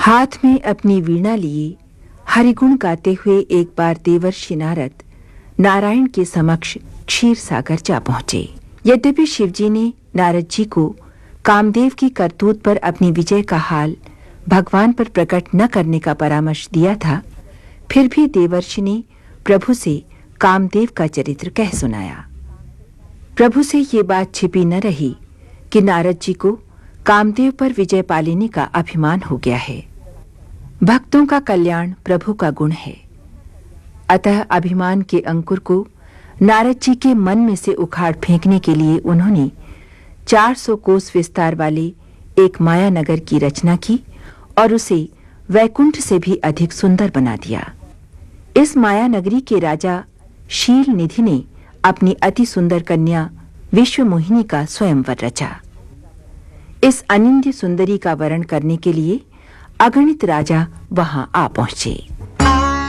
हाथ में अपनी वीणा लिए हरिगुण गाते हुए एक बार देवर्षि नारद नारायण के समक्ष क्षीर सागर जा पहुंचे। यद्यपि शिवजी ने नारद जी को कामदेव की करतूत पर अपनी विजय का हाल भगवान पर प्रकट न करने का परामर्श दिया था, फिर भी देवर्षि ने प्रभु से कामदेव का चरित्र कह सुनाया। प्रभु से ये बात छिपी न रही कि नारद जी को कामदेव पर विजय पा लेने का अभिमान हो गया है। भक्तों का कल्याण प्रभु का गुण है, अतः अभिमान के अंकुर को नारद जी के मन में से उखाड़ फेंकने के लिए उन्होंने 400 कोस विस्तार वाले एक माया नगर की रचना की और उसे वैकुंठ से भी अधिक सुंदर बना दिया। इस माया नगरी के राजा शील निधि ने अपनी अति सुंदर कन्या विश्वमोहिनी का स्वयंवर रचा। इस अनिंद्य सुंदरी का वरण करने के लिए अगणित राजा वहां आ पहुंचे।